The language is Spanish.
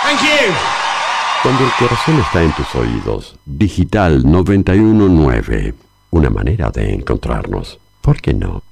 Thank you. Cuando el corazón está en tus oídos, Digital 919. Una manera de encontrarnos. ¿Por qué no?